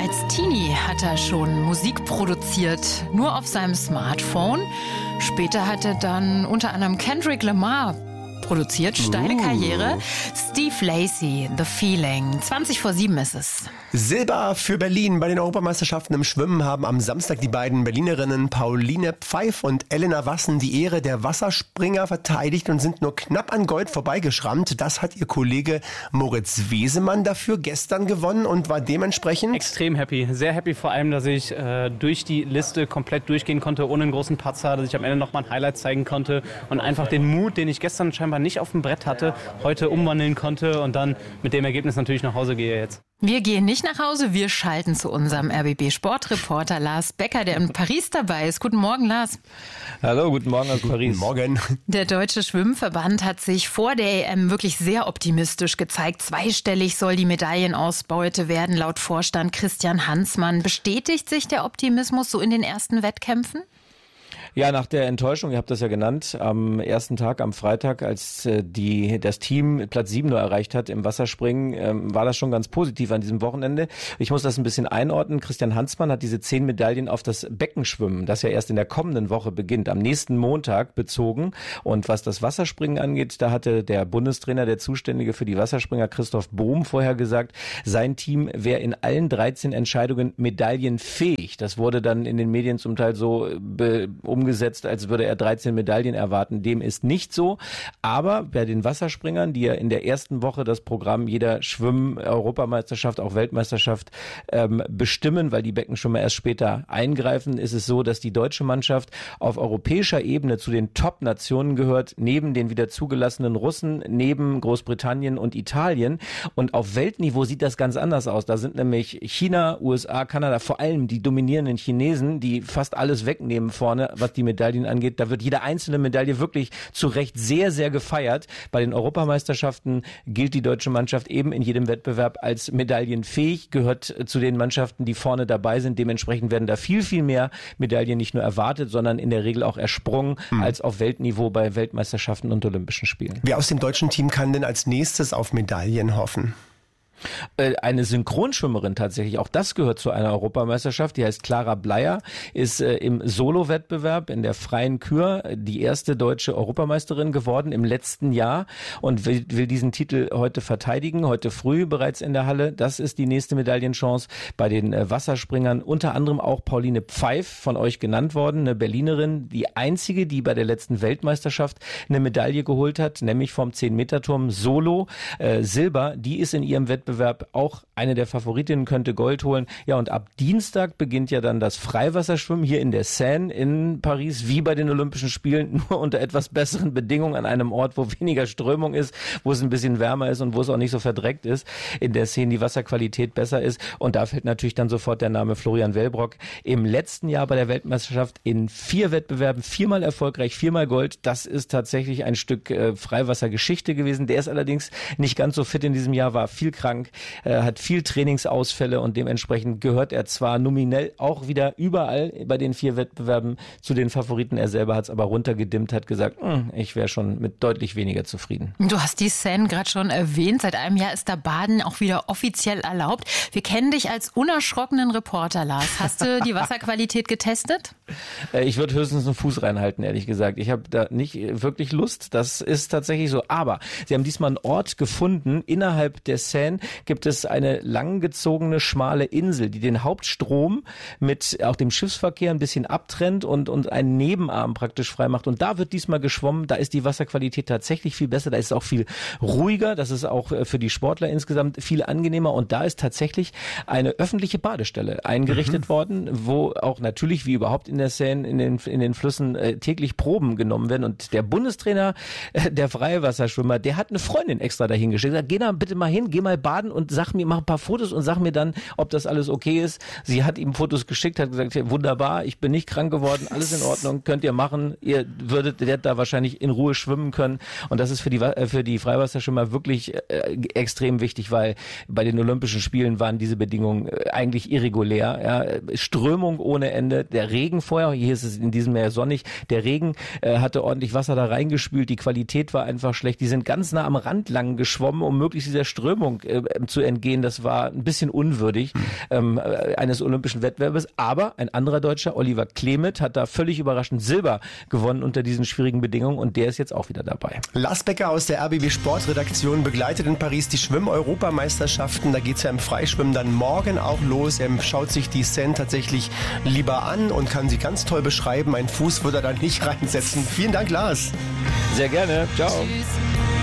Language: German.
Als Teenie hat er schon Musik produziert, nur auf seinem Smartphone. Später hat er dann unter anderem Kendrick Lamar produziert. Steile Karriere. Steve Lacy, The Feeling. 7:20 ist es. Silber für Berlin. Bei den Europameisterschaften im Schwimmen haben am Samstag die beiden Berlinerinnen Pauline Pfeif und Elena Wassen die Ehre der Wasserspringer verteidigt und sind nur knapp an Gold vorbeigeschrammt. Das hat ihr Kollege Moritz Wesemann dafür gestern gewonnen und war dementsprechend extrem happy. Sehr happy vor allem, dass ich durch die Liste komplett durchgehen konnte, ohne einen großen Patzer, dass ich am Ende nochmal ein Highlight zeigen konnte und einfach den Mut, den ich gestern scheinbar nicht auf dem Brett hatte, heute umwandeln konnte und dann mit dem Ergebnis natürlich nach Hause gehe jetzt. Wir gehen nicht nach Hause, wir schalten zu unserem RBB-Sportreporter Lars Becker, der in Paris dabei ist. Guten Morgen, Lars. Hallo, guten Morgen aus Paris. Guten Morgen. Der Deutsche Schwimmverband hat sich vor der EM wirklich sehr optimistisch gezeigt. Zweistellig soll die Medaillenausbeute werden, laut Vorstand Christian Hansmann. Bestätigt sich der Optimismus so in den ersten Wettkämpfen? Ja, nach der Enttäuschung, ihr habt das ja genannt, am ersten Tag, am Freitag, als das Team Platz 7 nur erreicht hat im Wasserspringen, war das schon ganz positiv an diesem Wochenende. Ich muss das ein bisschen einordnen. Christian Hansmann hat diese 10 Medaillen auf das Beckenschwimmen, das ja erst in der kommenden Woche beginnt, am nächsten Montag bezogen. Und was das Wasserspringen angeht, da hatte der Bundestrainer, der Zuständige für die Wasserspringer, Christoph Bohm, vorher gesagt, sein Team wäre in allen 13 Entscheidungen medaillenfähig. Das wurde dann in den Medien zum Teil so umgesetzt, als würde er 13 Medaillen erwarten. Dem ist nicht so. Aber bei den Wasserspringern, die ja in der ersten Woche das Programm jeder Schwimm-Europameisterschaft, auch Weltmeisterschaft bestimmen, weil die Beckenschwimmer erst später eingreifen, ist es so, dass die deutsche Mannschaft auf europäischer Ebene zu den Top-Nationen gehört, neben den wieder zugelassenen Russen, neben Großbritannien und Italien. Und auf Weltniveau sieht das ganz anders aus. Da sind nämlich China, USA, Kanada, vor allem die dominierenden Chinesen, die fast alles wegnehmen vorne, was die Medaillen angeht. Da wird jede einzelne Medaille wirklich zu Recht sehr, sehr gefeiert. Bei den Europameisterschaften gilt die deutsche Mannschaft eben in jedem Wettbewerb als medaillenfähig, gehört zu den Mannschaften, die vorne dabei sind. Dementsprechend werden da viel, viel mehr Medaillen nicht nur erwartet, sondern in der Regel auch ersprungen als auf Weltniveau bei Weltmeisterschaften und Olympischen Spielen. Wer aus dem deutschen Team kann denn als nächstes auf Medaillen hoffen? Eine Synchronschwimmerin tatsächlich, auch das gehört zu einer Europameisterschaft, die heißt Clara Bleier, ist im Solo-Wettbewerb in der freien Kür die erste deutsche Europameisterin geworden im letzten Jahr und will diesen Titel heute verteidigen, heute früh bereits in der Halle. Das ist die nächste Medaillenchance. Bei den Wasserspringern unter anderem auch Pauline Pfeif, von euch genannt worden, eine Berlinerin, die einzige, die bei der letzten Weltmeisterschaft eine Medaille geholt hat, nämlich vom 10-Meter-Turm Solo Silber. Die ist in ihrem Wettbewerb auch eine der Favoritinnen, könnte Gold holen. Ja, und ab Dienstag beginnt ja dann das Freiwasserschwimmen hier in der Seine in Paris, wie bei den Olympischen Spielen, nur unter etwas besseren Bedingungen an einem Ort, wo weniger Strömung ist, wo es ein bisschen wärmer ist und wo es auch nicht so verdreckt ist. In der Seine die Wasserqualität besser ist. Und da fällt natürlich dann sofort der Name Florian Wellbrock. Im letzten Jahr bei der Weltmeisterschaft in 4 Wettbewerben, 4-mal erfolgreich, 4-mal Gold. Das ist tatsächlich ein Stück Freiwassergeschichte gewesen. Der ist allerdings nicht ganz so fit in diesem Jahr, war viel krank, hat viel Trainingsausfälle und dementsprechend gehört er zwar nominell auch wieder überall bei den 4 Wettbewerben zu den Favoriten. Er selber hat es aber runtergedimmt, hat gesagt, ich wäre schon mit deutlich weniger zufrieden. Du hast die Seine gerade schon erwähnt. Seit einem Jahr ist da Baden auch wieder offiziell erlaubt. Wir kennen dich als unerschrockenen Reporter, Lars. Hast du die Wasserqualität getestet? Ich würde höchstens einen Fuß reinhalten, ehrlich gesagt. Ich habe da nicht wirklich Lust. Das ist tatsächlich so. Aber sie haben diesmal einen Ort gefunden. Innerhalb der Seine gibt es eine langgezogene, schmale Insel, die den Hauptstrom mit auch dem Schiffsverkehr ein bisschen abtrennt und einen Nebenarm praktisch frei macht. Und da wird diesmal geschwommen. Da ist die Wasserqualität tatsächlich viel besser. Da ist es auch viel ruhiger. Das ist auch für die Sportler insgesamt viel angenehmer. Und da ist tatsächlich eine öffentliche Badestelle eingerichtet worden, wo auch natürlich wie überhaupt in der Seine, in den Flüssen täglich Proben genommen werden. Und der Bundestrainer der Freiwasserschwimmer, der hat eine Freundin extra dahin geschickt. Er sagt, geh da bitte mal hin, geh mal baden und mach ein paar Fotos und sag mir dann, ob das alles okay ist. Sie hat ihm Fotos geschickt, hat gesagt, ja, wunderbar, ich bin nicht krank geworden, alles in Ordnung, könnt ihr machen. Ihr werdet da wahrscheinlich in Ruhe schwimmen können. Und das ist für die Freiwasserschwimmer wirklich extrem wichtig, weil bei den Olympischen Spielen waren diese Bedingungen eigentlich irregulär. Ja. Strömung ohne Ende, der Regen vorher, hier ist es in diesem Jahr sonnig, der Regen hatte ordentlich Wasser da reingespült, die Qualität war einfach schlecht. Die sind ganz nah am Rand lang geschwommen, um möglichst dieser Strömung zu entgehen, das war ein bisschen unwürdig eines olympischen Wettbewerbs. Aber ein anderer Deutscher, Oliver Klemet, hat da völlig überraschend Silber gewonnen unter diesen schwierigen Bedingungen und der ist jetzt auch wieder dabei. Lars Becker aus der RBB Sportredaktion begleitet in Paris die Schwimm-Europameisterschaften. Da geht es ja im Freischwimmen dann morgen auch los. Er schaut sich die Seine tatsächlich lieber an und kann sie ganz toll beschreiben. Einen Fuß würde er da nicht reinsetzen. Vielen Dank, Lars. Sehr gerne. Ciao. Tschüss.